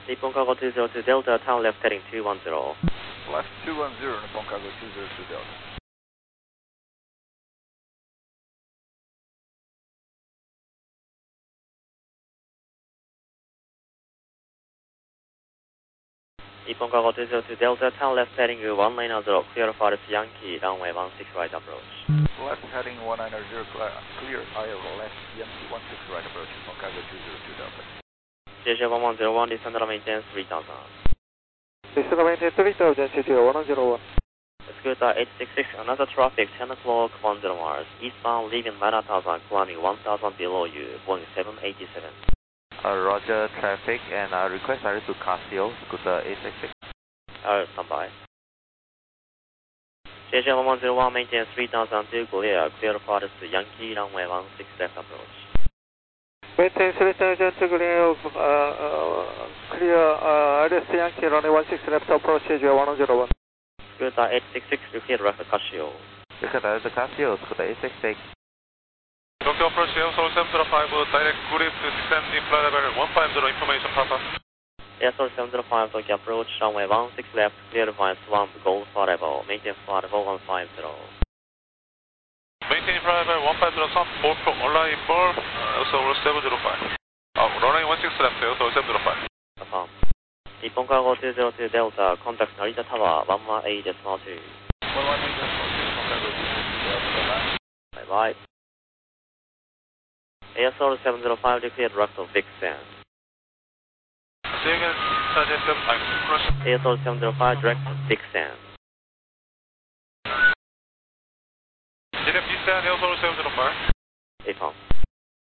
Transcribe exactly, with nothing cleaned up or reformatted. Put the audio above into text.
Nippon Cargo two zero two Delta, town left heading two one zero. Left two one zero, Nippon Cargo two zero two Delta. Nippon Cargo two zero two Delta, town left heading one nine zero, clear for Yankee, runway one six right approach. Left heading one nine zero, clear, Iowa, left Yankee one six right approach, Nippon Cargo two zero two Delta. J J one one zero one, descend on maintenance three thousand. Descend on maintenance three thousand, J J one one zero one. Scooter eight six six, another traffic, ten o'clock, one zero miles, eastbound, leaving nine thousand, climbing one thousand below you, Boeing seven eighty-seven. Uh, Roger, traffic, and uh, request direct to Casio, Scooter eight six six. Uh, stand by. J J one one zero one, maintenance three thousand two, clear, clear for Yankee, runway one six left approach. Maintain three thousand two, clear, uh, uh, clear, uh, I D S Yankee, runway one six left approach, J J one one zero one. Scooter eight six six, repeat direct to Casio. Request direct to Casio, Scooter eight six six. Tokyo approach, Air Soul seven zero five, direct grid descending flight level one five zero, information Papa. Air Soul seven zero five, Tokyo approach, runway one six left, clear via Swamp, Gold flight level, maintenance flight level one five zero. Maintain flight level one five zero, Swamp, board for arrival, Air Soul seven zero five. Uh, runway one six left, Air Soul seven zero five. Affirm. Nippon Cargo two zero two Delta, contact Narita Tower, one one eight decimal two. one one eight decimal two, Nippon Cargo two zero two Delta. Bye bye. A S R seven zero five, declared direct of Vixen. Say again, Sergeant seven, I'm question. A S R seven zero five, direct of Vixen. J F P seven, Air Soul seven zero five. Affirm.